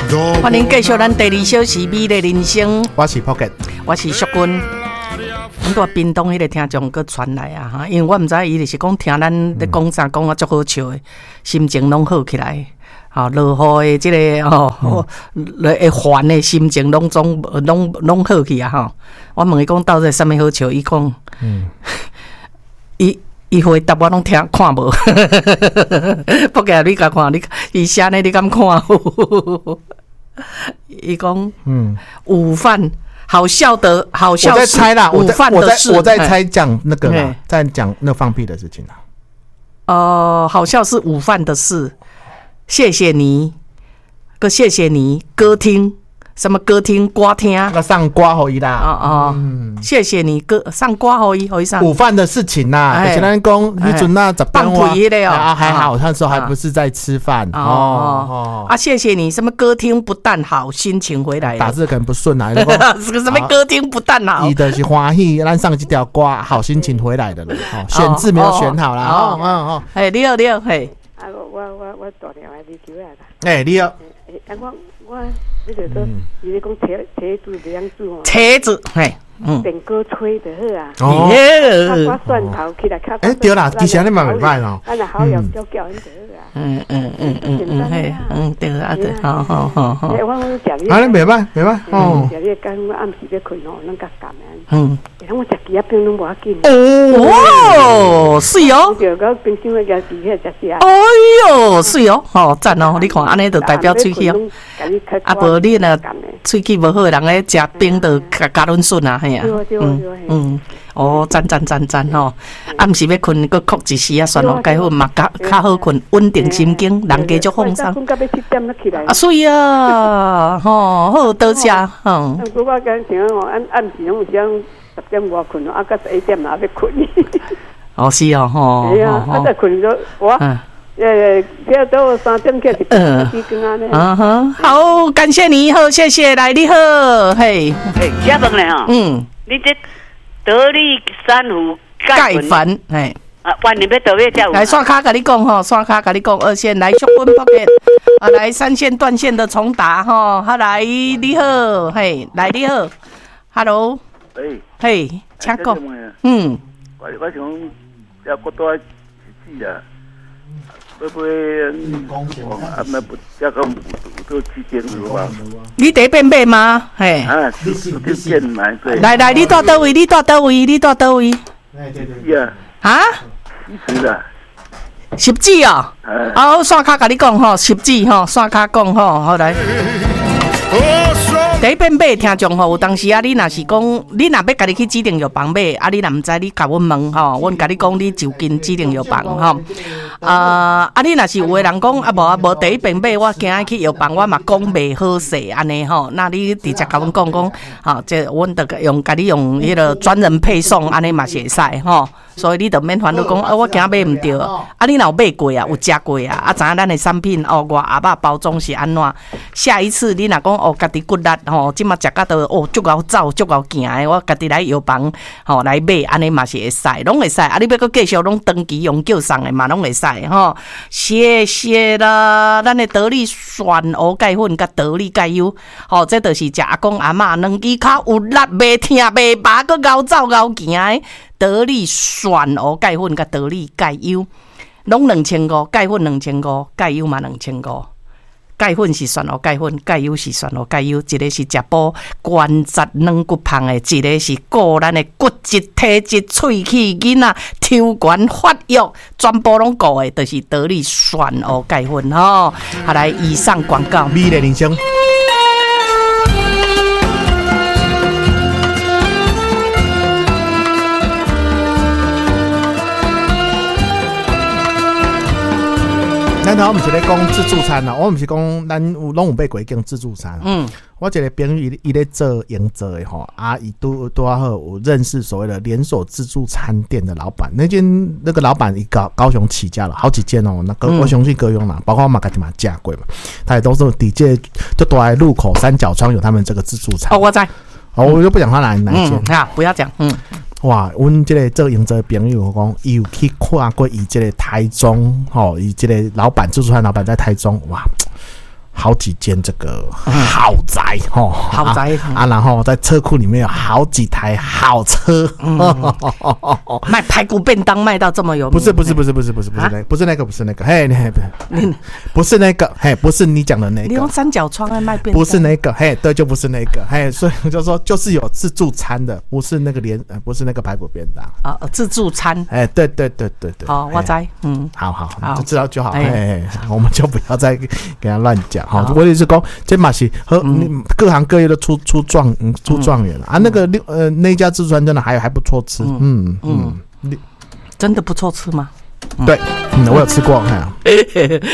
欢迎继续咱第二小时美的人生。 我是 Pocket， 我是淑君。阮在屏东迄个听众佮传来啊哈，因为我毋知伊就是讲听咱咧讲啥讲啊，足好笑的，心情拢好起来。落雨的即个会烦的心情拢好去啊吼。我问伊讲到底啥物好笑，伊讲，伊回答我拢听看无，不过你甲看，伊写呢你敢看？伊讲，午饭好笑的，好笑。 我在猜啦， 午饭的事， 我在猜讲那个啦，在讲那放屁的事情啦。好笑是午饭的事。谢谢你，谢谢你，歌厅什么歌厅歌厅， 那个上歌给伊啦。 谢谢你上歌给伊上。 午饭的事情啦，而且咱讲迄阵那10 放屁的哦， 还好，那时候还不是在吃饭谢谢你，什么歌厅不但好，心情回来了。 打字可能不顺啊， 是个什么歌厅不但好？ 伊的是欢喜，咱上这条歌好心情回来的了。选字没有选好啦。 你好，嘿。 我打电话你叫来啦。 你好。 我你就说，伊咧讲车子这样做哦。 车子，嘿， 电锅吹就好啊。 哦。 卡蒜头起来卡。 对啦，其实你嘛袂歹咯。 咱若好用叫叫因就好啊。 对啊，对，好。 我食你。 啊，你袂歹。 食你干我暗时要困哦，咱甲干的。我食鸡仔饼拢无要紧。 是哦。 就个冰箱个家己遐食食。 哎呦，是哦，赞哦！你看，安尼就代表喙齿哦。啊，无你若喙齿无好的人咧食冰就加润顺啊，嘿啊。赞吼！暗时要困，佮哭一时啊，酸咯，该好嘛，较好困，稳定心境，人家足放松。 困到要7点才起来。 水啊，好多谢。 我讲像暗时拢有时10点外困，到11点哪要困。 是哦， 系啊，再困咗我。这到3点起就更安尼。 好，感谢你，好，谢谢，来你好，嘿。 加饭咧吼。你这得力珊瑚钙粉， 嘿。 晚年要倒尾才有。 来刷卡，甲你讲吼，刷卡甲你讲，2线来淑君 Pocket， 来3线断线的重打吼，好来你好，嘿，来你好 ，Hello， 嘿，请讲， 我想要过多日子啊。会不会那不要跟都期间是吧？ 你得变买吗？嘿。 就变买对。 来，你住倒位？你住倒位？ 是啊。 啊 ？10啦。 10指哦。我刷卡甲你讲吼，10指吼，刷卡讲吼，好来。第一遍买听众吼，有当时啊，你若是讲，你若要家己去指定药房买，啊，你若毋知，你甲阮问吼，阮甲你讲，你就近指定药房吼。你若是有个人讲无第一遍买，我惊去药房，我嘛讲袂好势安尼吼，那你直接甲阮讲，即阮得家己用迄个专人配送，安尼嘛是会使吼。所以你就免烦恼讲，我惊买毋着。你若有买过啊，有食过啊，知影咱的产品外鸭肉包装是安怎？下一次你若讲家己骨力吼，即马食甲到足够走，足够行的，我家己来药房来买，安尼嘛是会使，拢会使。你要搁继续拢登记用叫送的嘛，拢会使吼。谢谢啦，咱的得力酸蚵钙粉甲得力钙油，这就是食阿公阿嬷两支骹有力，袂疼袂拔，搁熬走熬行的。得力酸蚵钙粉甲得力钙油，拢2500，钙粉2500，钙油嘛2500。钙粉是酸蚵钙粉，钙油是酸蚵钙油，一个是食补关节软骨胖的，一个是顾咱的骨质、体质、喙齿、囡仔抽管发育，全部拢顾的，就是得力酸蚵钙粉吼。好来，以上广告。 美丽人生。咱头我们是咧讲自助餐啦，我们是讲咱拢有买过一间自助餐。我一个朋友伊咧做营造的吼，伊都好有认识所谓的连锁自助餐店的老板。那个老板高雄起家了好几间哦，那个我相信各用啦，包括我嘛家己嘛食过嘛，他也都是底界就躲在路口三角窗有他们这个自助餐。 我知。 我就不讲他哪一间。 不要讲。 哇，阮这个做营造的朋友讲，伊有去看过伊这个台中，伊这个老板自助餐老板在台中，哇， 好几间这个豪宅豪宅然后在车库里面有好几台好车， 卖排骨便当卖到这么有名？ 不是那个，嘿，不是那个，嘿，不是你讲的那个。 你用三角窗来卖便当？ 不是那个，嘿，对，就不是那个，嘿，所以我就说就是有自助餐的，不是那个不是那个排骨便当啊，自助餐。 哎，对。 好，我知， 好，就知道就好。哎，我们就不要再给他乱讲。好，我也是讲，这嘛是和各行各业的出状元啊。那个那家自助餐真的还不错吃， 真的不错吃吗？ 对，我有吃过，